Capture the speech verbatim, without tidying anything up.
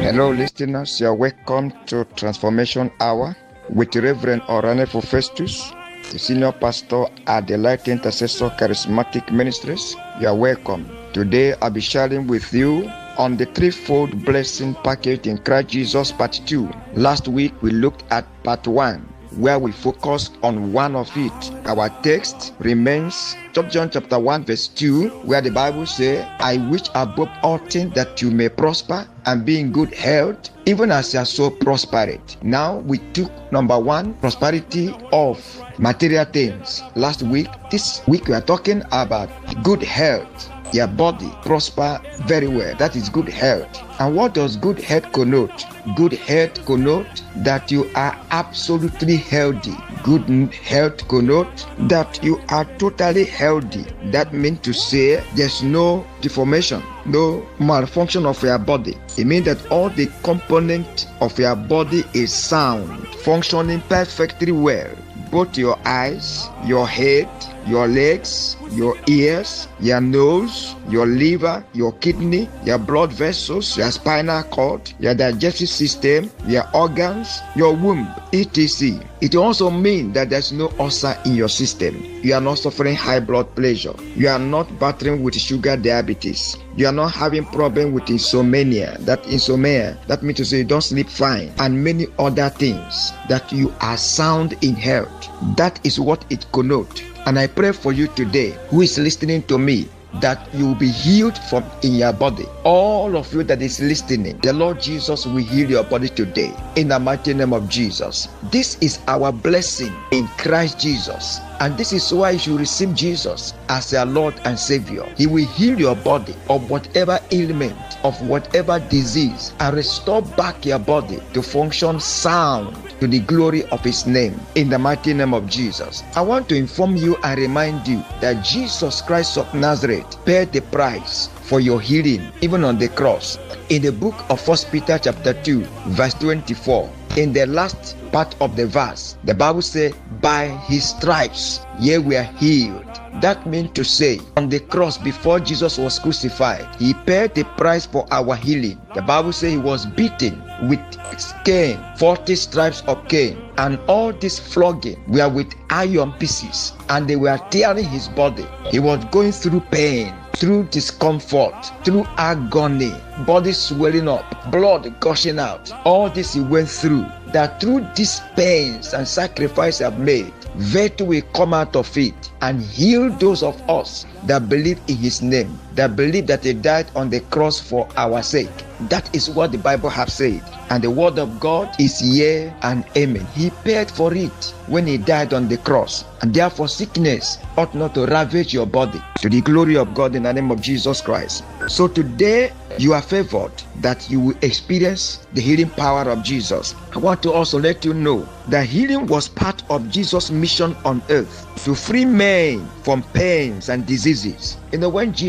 Hello, listeners. You are welcome to Transformation Hour with Reverend Oranefo Festus, the Senior Pastor at the Light Intercessor Charismatic Ministries. You are welcome. Today, I'll be sharing with you on the threefold blessing package in Christ Jesus, part two. Last week, we looked at part one, where we focused on one of it. Our text remains John chapter one verse two, where the Bible says, I wish above all things that you may prosper and be in good health, even as you are so prospered. Now we took number one, prosperity of material things. Last week, this week we are talking about good health. Your body prosper very well. That is good health. And what does good health connote? Good health connote that you are absolutely healthy. Good health connote that you are totally healthy. That means to say there's no deformation, no malfunction of your body. It means that all the components of your body is sound, functioning perfectly well. Both your eyes, your head, your legs, your ears, your nose, your liver, your kidney, your blood vessels, your spinal cord, your digestive system, your organs, your womb, et cetera. It also means that there's no ulcer in your system. You are not suffering high blood pressure. You are not battling with sugar diabetes. You are not having problem with insomnia. That insomnia, that means to say you don't sleep fine, and many other things. That you are sound in health. That is what it connotes. And I pray for you today, who is listening to me, that you will be healed from in your body. All of you that is listening, the Lord Jesus will heal your body today in the mighty name of Jesus. This is our blessing in Christ Jesus. And this is why you should receive Jesus as your Lord and Savior. He will heal your body of whatever ailment, of whatever disease, and restore back your body to function sound to the glory of His name in the mighty name of Jesus. I want to inform you and remind you that Jesus Christ of Nazareth paid the price for your healing, even on the cross. In the book of First Peter chapter two, verse twenty-four, in the last part of the verse, the Bible says, by His stripes ye were healed. That means to say, on the cross before Jesus was crucified, He paid the price for our healing. The Bible says He was beaten with cane, forty stripes of cane, and all this flogging were with iron pieces, and they were tearing His body. He was going through pain, through discomfort, through agony, body swelling up, blood gushing out. All this He went through. That through these pains and sacrifice I've made, victory will come out of it and heal those of us that believe in His name, that believe that He died on the cross for our sake. That is what the Bible has said. And the word of God is yea and amen. He paid for it when He died on the cross. And therefore sickness ought not to ravage your body, to the glory of God in the name of Jesus Christ. So today you are favored that you will experience the healing power of Jesus. I want to also let you know that healing was part of Jesus' mission on earth, to free men from pains and diseases. You know, when Jesus